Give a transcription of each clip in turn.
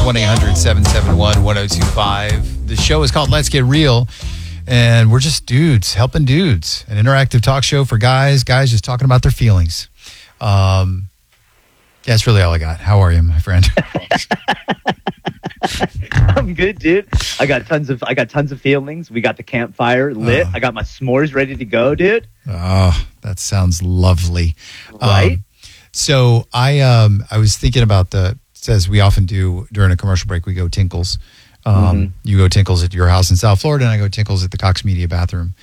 us, 1-800-771-1025. The show is called Let's Get Real, and we're just dudes helping dudes. An interactive talk show for guys just talking about their feelings. Yeah, that's really all I got. How are you, my friend? I'm good, dude. I got tons of feelings. We got the campfire lit. I got my s'mores ready to go, dude. Oh, that sounds lovely. Right? So I was thinking about as we often do during a commercial break, we go Tinkles. You go Tinkles at your house in South Florida, and I go Tinkles at the Cox Media bathroom.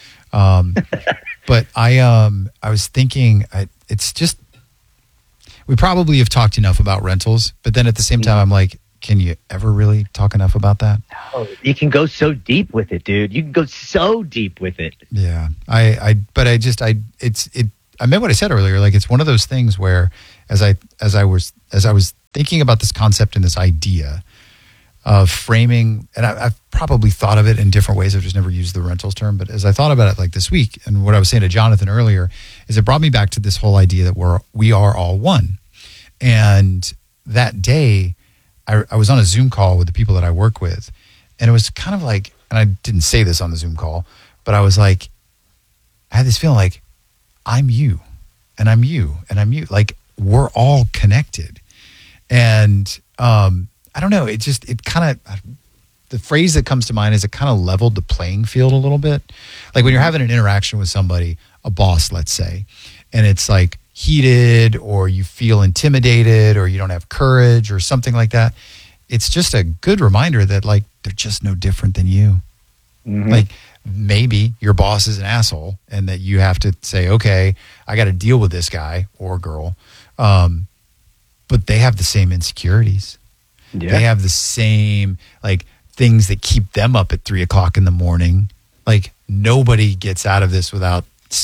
But I was thinking, it's just, we probably have talked enough about rentals, but then at the same time, I'm like, can you ever really talk enough about that? No, you can go so deep with it, dude. You can go so deep with it. Yeah, I meant what I said earlier. Like, it's one of those things where, as I was thinking about this concept and this idea of framing, and I've probably thought of it in different ways. I've just never used the rentals term. But as I thought about it, like this week, and what I was saying to Jonathan earlier, is it brought me back to this whole idea that we are all one. And that day, I was on a Zoom call with the people that I work with, and it was kind of like, and I didn't say this on the Zoom call, but I was like, I had this feeling like, I'm you, and I'm you, and I'm you. Like, we're all connected. And I don't know, the phrase that comes to mind is it kind of leveled the playing field a little bit. Like when you're having an interaction with somebody, a boss, let's say, and it's like heated, or you feel intimidated, or you don't have courage or something like that. It's just a good reminder that, like, they're just no different than you. Mm-hmm. Like, maybe your boss is an asshole, and that you have to say, okay, I got to deal with this guy or girl. But they have the same insecurities. Yeah. They have the same, like, things that keep them up at 3:00 in the morning. Like, nobody gets out of this without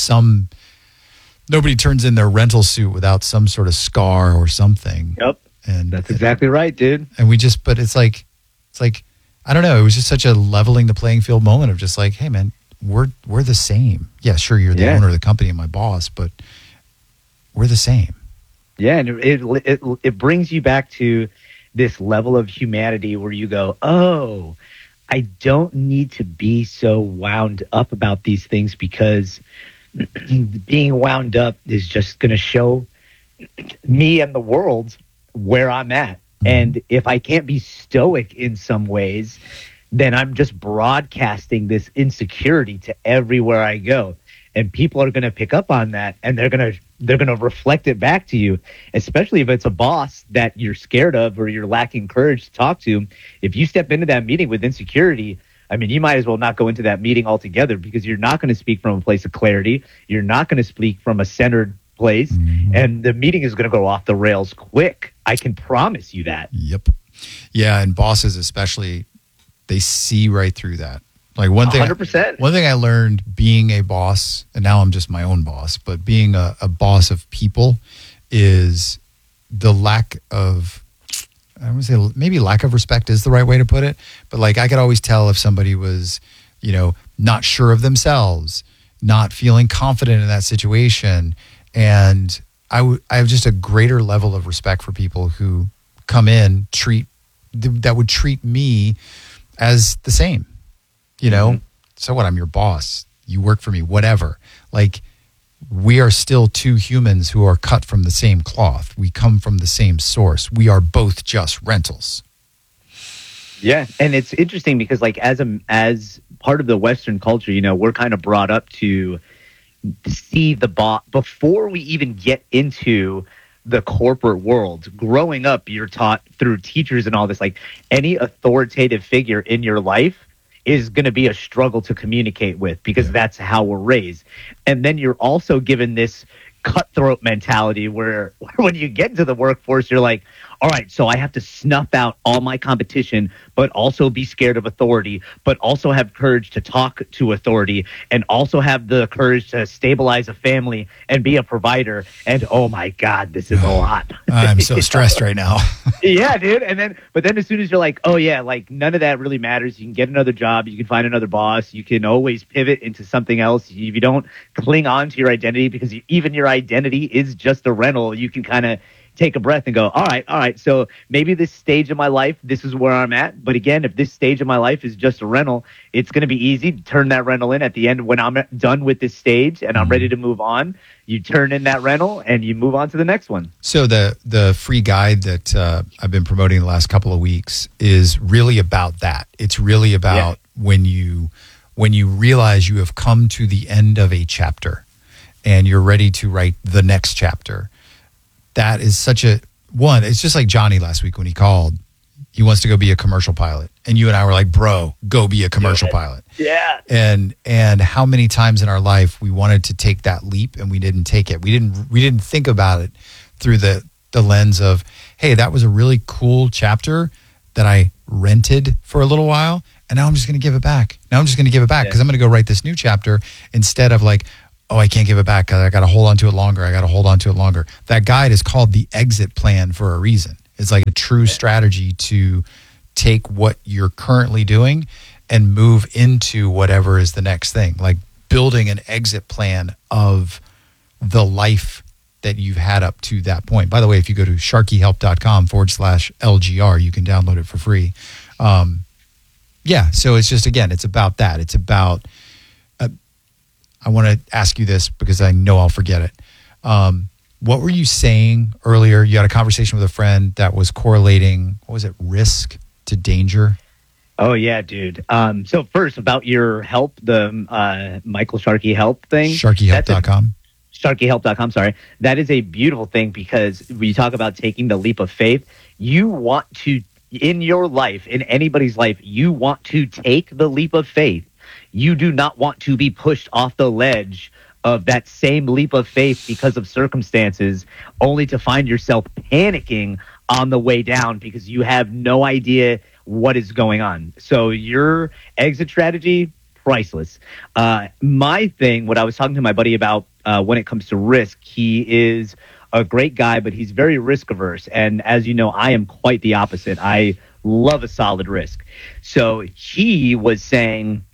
nobody turns in their rental suit without some sort of scar or something. Yep. And that's exactly right, dude. And but it's like, I don't know. It was just such a leveling the playing field moment of just like, hey man, we're the same. Yeah, sure, you're the owner of the company and my boss, but we're the same. Yeah, and it brings you back to this level of humanity where you go, oh, I don't need to be so wound up about these things, because being wound up is just going to show me and the world where I'm at. Mm-hmm. And if I can't be stoic in some ways, then I'm just broadcasting this insecurity to everywhere I go. And people are going to pick up on that, and they're going to reflect it back to you, especially if it's a boss that you're scared of or you're lacking courage to talk to. If you step into that meeting with insecurity, I mean, you might as well not go into that meeting altogether, because you're not going to speak from a place of clarity. You're not going to speak from a centered place, and the meeting is going to go off the rails quick. I can promise you that. Yep. Yeah, and bosses especially, they see right through that. Like one thing 100%. One thing I learned being a boss, and now I'm just my own boss, but being a boss of people, is the lack of, I would say maybe lack of respect is the right way to put it. But like, I could always tell if somebody was, not sure of themselves, not feeling confident in that situation. And I have just a greater level of respect for people who come in, that would treat me as the same, So what? I'm your boss. You work for me, whatever. Like, we are still two humans who are cut from the same cloth. We come from the same source. We are both just rentals. Yeah, and it's interesting because, like, as part of the Western culture, we're kind of brought up to see the boss before we even get into the corporate world. Growing up, you're taught through teachers and all this, like, any authoritative figure in your life is going to be a struggle to communicate with, because that's how we're raised. And then you're also given this cutthroat mentality where when you get into the workforce, you're like, all right, so I have to snuff out all my competition, but also be scared of authority, but also have courage to talk to authority, and also have the courage to stabilize a family and be a provider. And oh my God, this is a lot. I'm so stressed right now. Yeah, dude. But then as soon as you're like, oh yeah, like none of that really matters. You can get another job. You can find another boss. You can always pivot into something else. If you don't cling on to your identity, because even your identity is just a rental, you can kind of take a breath and go, all right. So maybe this stage of my life, this is where I'm at. But again, if this stage of my life is just a rental, it's going to be easy to turn that rental in at the end when I'm done with this stage and I'm ready to move on. You turn in that rental and you move on to the next one. So the free guide that I've been promoting the last couple of weeks is really about that. It's really about when you realize you have come to the end of a chapter and you're ready to write the next chapter. That is such it's just like Johnny last week when he called. He wants to go be a commercial pilot. And you and I were like, bro, go be a commercial pilot. Yeah. And how many times in our life we wanted to take that leap and we didn't take it. We didn't think about it through the lens of, hey, that was a really cool chapter that I rented for a little while. And now I'm just going to give it back. Because I'm going to go write this new chapter instead of like, oh, I can't give it back because I got to hold on to it longer. That guide is called the exit plan for a reason. It's like a true strategy to take what you're currently doing and move into whatever is the next thing, like building an exit plan of the life that you've had up to that point. By the way, if you go to sharkyhelp.com/LGR, you can download it for free. So it's just, again, it's about that. It's about, I want to ask you this because I know I'll forget it. What were you saying earlier? You had a conversation with a friend that was correlating, risk to danger? Oh, yeah, dude. So first, about your help, the Michael Sharkey help thing. Sharkyhelp.com. Sharkyhelp.com, sorry. That is a beautiful thing because when you talk about taking the leap of faith, you want to, in your life, in anybody's life, you want to take the leap of faith. You do not want to be pushed off the ledge of that same leap of faith because of circumstances, only to find yourself panicking on the way down because you have no idea what is going on. So your exit strategy, priceless. My thing, what I was talking to my buddy about when it comes to risk, he is a great guy, but he's very risk averse. And as you know, I am quite the opposite. I love a solid risk. So he was saying,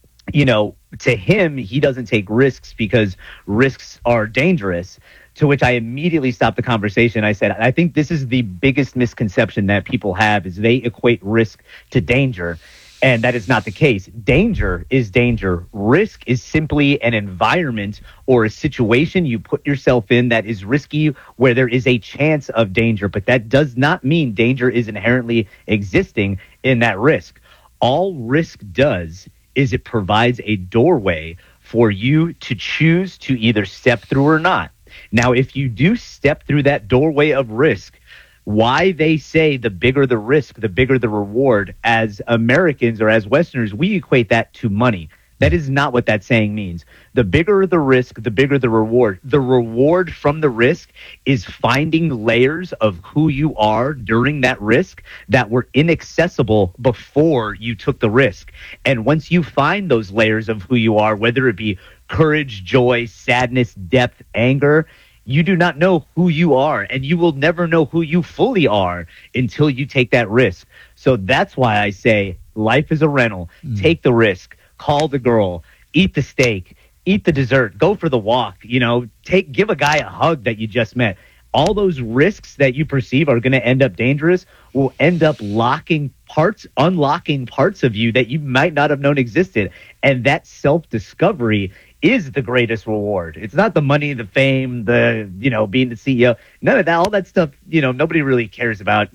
to him, he doesn't take risks because risks are dangerous, to which I immediately stopped the conversation. I said, I think this is the biggest misconception that people have is they equate risk to danger. And that is not the case. Danger is danger. Risk is simply an environment or a situation you put yourself in that is risky where there is a chance of danger. But that does not mean danger is inherently existing in that risk. All risk does is it provides a doorway for you to choose to either step through or not. Now, if you do step through that doorway of risk, why they say the bigger the risk, the bigger the reward, as Americans or as Westerners, we equate that to money. That is not what that saying means. The bigger the risk, the bigger the reward. The reward from the risk is finding layers of who you are during that risk that were inaccessible before you took the risk. And once you find those layers of who you are, whether it be courage, joy, sadness, depth, anger, you do not know who you are, and you will never know who you fully are until you take that risk. So that's why I say life is a rental. Take the risk. Call the girl, eat the steak, eat the dessert, go for the walk, give a guy a hug that you just met. All those risks that you perceive are going to end up dangerous will end up unlocking parts of you that you might not have known existed. And that self-discovery is the greatest reward. It's not the money, the fame, the, being the CEO. None of that, all that stuff, nobody really cares about.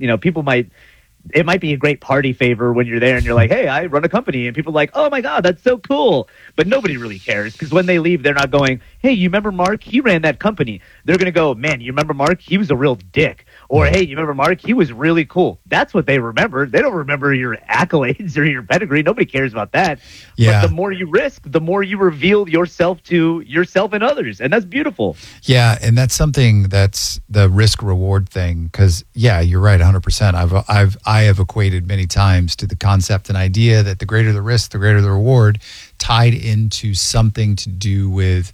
It might be a great party favor when you're there and you're like, hey, I run a company. And people are like, oh, my God, that's so cool. But nobody really cares because when they leave, they're not going, hey, you remember Mark? He ran that company. They're going to go, man, you remember Mark? He was a real dick. Or, hey, you remember Mark? He was really cool. That's what they remember. They don't remember your accolades or your pedigree. Nobody cares about that. Yeah. But the more you risk, the more you reveal yourself to yourself and others. And that's beautiful. Yeah, and that's something that's the risk-reward thing because, yeah, you're right, 100%. I have equated many times to the concept and idea that the greater the risk, the greater the reward, tied into something to do with,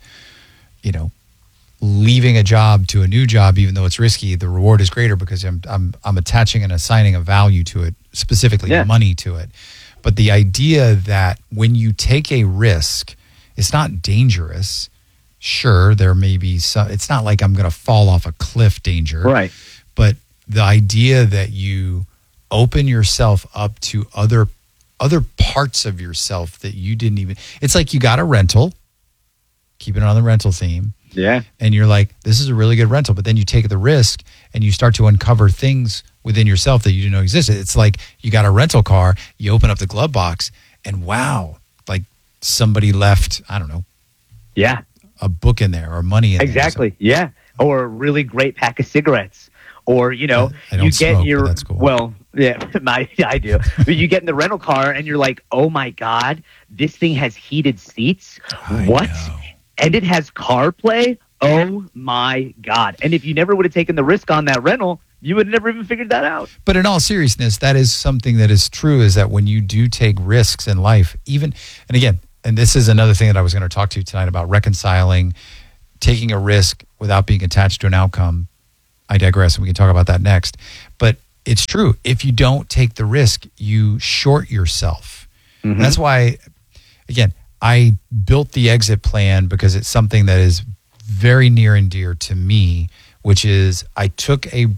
leaving a job to a new job, even though it's risky, the reward is greater because I'm attaching and assigning a value to it, specifically money to it. But the idea that when you take a risk, it's not dangerous. Sure, there may be some, it's not like I'm going to fall off a cliff danger. Right. But the idea that you open yourself up to other parts of yourself that you didn't even, it's like you got a rental, keeping it on the rental theme. Yeah. And you're like, this is a really good rental. But then you take the risk and you start to uncover things within yourself that you didn't know existed. It's like you got a rental car, you open up the glove box, and wow, like somebody left, I don't know. Yeah. A book in there or money in there. Exactly. Yeah. Or a really great pack of cigarettes. Or, you know, I don't you get smoke, your, but that's cool. well, yeah, I do. But you get in the rental car and you're like, oh my God, this thing has heated seats. What? know. And it has CarPlay. Oh my God. And if you never would have taken the risk on that rental, you would have never even figured that out. But in all seriousness, that is something that is true, is that when you do take risks in life, even, and again, and this is another thing that I was going to talk to you tonight about reconciling, taking a risk without being attached to an outcome. I digress, and we can talk about that next. But it's true. If you don't take the risk, you short yourself. Mm-hmm. That's why, again, I built the exit plan because it's something that is very near and dear to me, which is I took a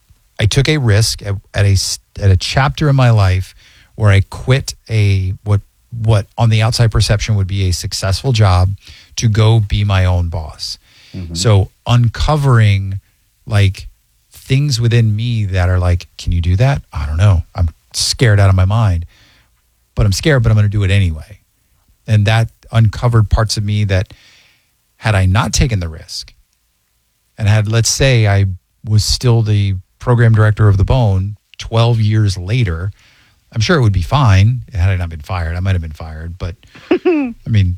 risk at a chapter in my life where I quit what on the outside perception would be a successful job to go be my own boss. Mm-hmm. So uncovering like things within me that are like, can you do that? I don't know. I'm scared out of my mind, but I'm scared, but I'm going to do it anyway. And that uncovered parts of me that had I not taken the risk and had, let's say I was still the program director of the Bone 12 years later, I'm sure it would be fine. Had I not been fired, I might have been fired, but I mean,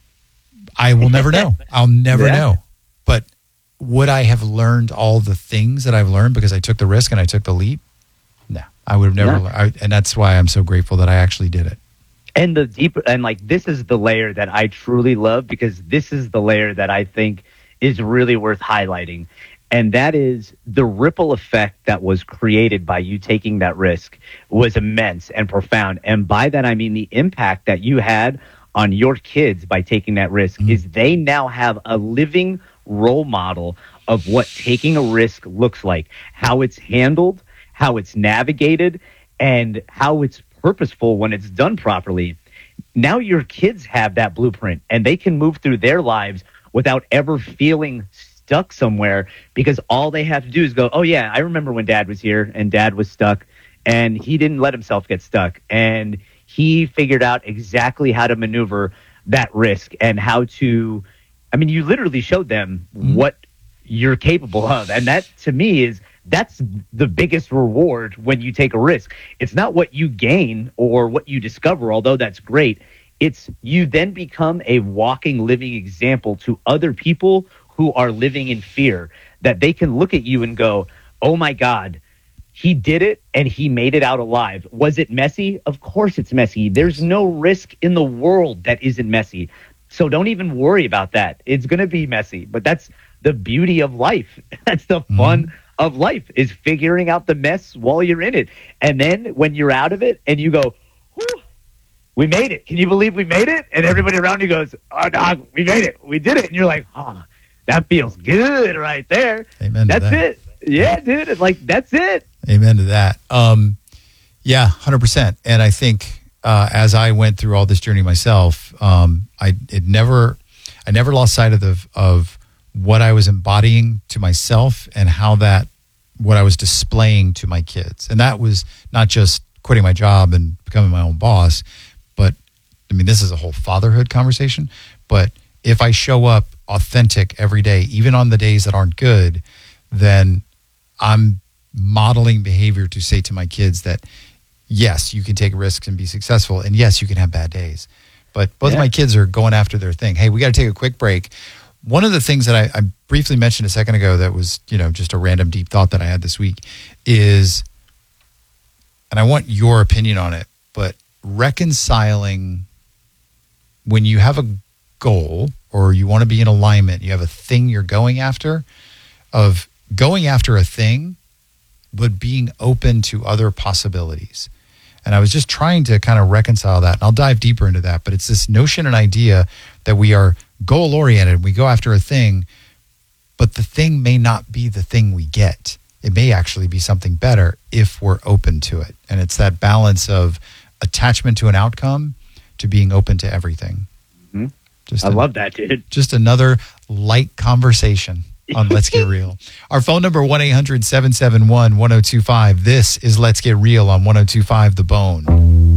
I will never know. I'll never know. But would I have learned all the things that I've learned because I took the risk and I took the leap? No, I would have never learned. And that's why I'm so grateful that I actually did it. And the deeper, and like, this is the layer that I truly love, because this is the layer that I think is really worth highlighting. And that is the ripple effect that was created by you taking that risk was immense and profound. And by that, I mean the impact that you had on your kids by taking that risk is they now have a living role model of what taking a risk looks like, how it's handled, how it's navigated, and how it's purposeful when it's done properly. Now your kids have that blueprint and they can move through their lives without ever feeling stuck somewhere, because all they have to do is go, oh yeah, I remember when Dad was here and Dad was stuck and he didn't let himself get stuck, and he figured out exactly how to maneuver that risk and how to, I mean, you literally showed them what you're capable of. And that to me that's the biggest reward when you take a risk. It's not what you gain or what you discover, although that's great. It's you then become a walking, living example to other people who are living in fear, that they can look at you and go, oh my God, he did it and he made it out alive. Was it messy? Of course it's messy. There's no risk in the world that isn't messy. So don't even worry about that. It's going to be messy, but that's the beauty of life. That's the fun of life, is figuring out the mess while you're in it. And then when you're out of it and you go, whew, we made it. Can you believe we made it? And everybody around you goes, oh, dog, we made it. We did it. And you're like, oh, that feels good right there. Amen. That's it. Yeah, dude. It's like, that's it. Amen to that. Yeah, 100%. And I think as I went through all this journey myself, I never lost sight of what I was embodying to myself and what I was displaying to my kids. And that was not just quitting my job and becoming my own boss, but I mean, this is a whole fatherhood conversation. But if I show up authentic every day, even on the days that aren't good, then I'm modeling behavior to say to my kids that, yes, you can take risks and be successful. And yes, you can have bad days. But both of my kids are going after their thing. Hey, we got to take a quick break. One of the things that I briefly mentioned a second ago that was, just a random deep thought that I had this week is, and I want your opinion on it, but reconciling when you have a goal or you want to be in alignment, you have a thing you're going after, of going after a thing, but being open to other possibilities. And I was just trying to kind of reconcile that. And I'll dive deeper into that. But it's this notion and idea that we are goal-oriented. We go after a thing, but the thing may not be the thing we get. it may actually be something better if we're open to it. And it's that balance of attachment to an outcome to being open to everything. I love that, dude. Just another light conversation on Let's Get Real. Our phone number, 1-800-771-1025. This is Let's Get Real on 102.5 The Bone.